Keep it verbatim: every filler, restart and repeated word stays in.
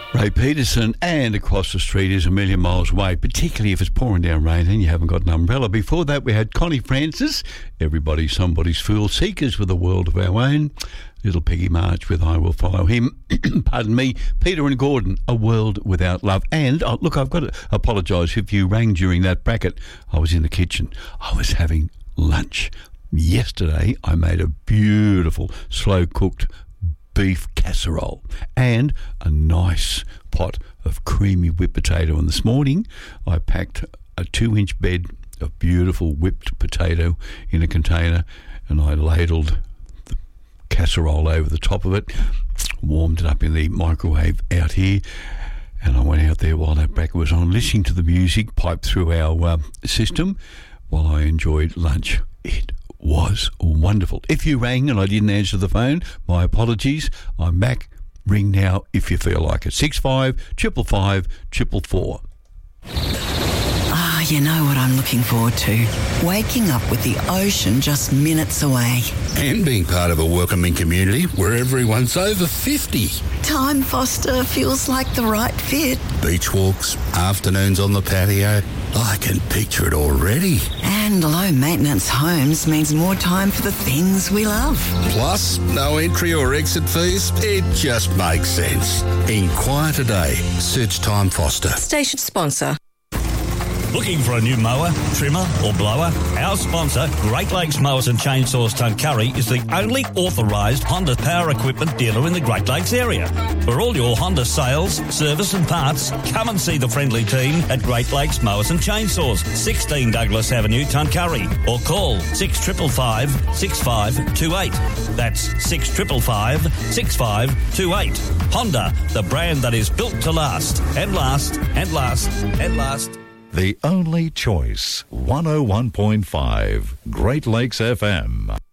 Ray Peterson, and across the street is a million miles away, particularly if it's pouring down rain and you haven't got an umbrella. Before that, we had Connie Francis, Everybody's Somebody's Fool, Seekers with a World of Our Own, Little Peggy March with I Will Follow Him, pardon me, Peter and Gordon, A World Without Love. And, oh, look, I've got to apologise if you rang during that bracket. I was in the kitchen. I was having lunch. Yesterday, I made a beautiful, slow-cooked beef casserole and a nice pot of creamy whipped potato. And this morning I packed a two-inch bed of beautiful whipped potato in a container and I ladled the casserole over the top of it, warmed it up in the microwave out here, and I went out there while that bracket was on, listening to the music piped through our uh, system while I enjoyed lunch. It was wonderful. If you rang and I didn't answer the phone, my apologies. I'm back. Ring now if you feel like it. Six five triple five triple four. Ah, you know what I'm looking forward to? Waking up with the ocean just minutes away. And being part of a welcoming community where everyone's over fifty. Time Foster feels like the right fit. Beach walks, afternoons on the patio. I can picture it already. And low maintenance homes means more time for the things we love. Plus, no entry or exit fees. It just makes sense. Inquire today. Search Time Foster. Station sponsor. Looking for a new mower, trimmer or blower? Our sponsor, Great Lakes Mowers and Chainsaws Tuncurry, is the only authorised Honda power equipment dealer in the Great Lakes area. For all your Honda sales, service and parts, come and see the friendly team at Great Lakes Mowers and Chainsaws, sixteen Douglas Avenue, Tuncurry, or call six five five, six five two eight. That's six five five, six five two eight. Honda, the brand that is built to last, and last, and last, and last. The only choice, one oh one point five, Great Lakes F M.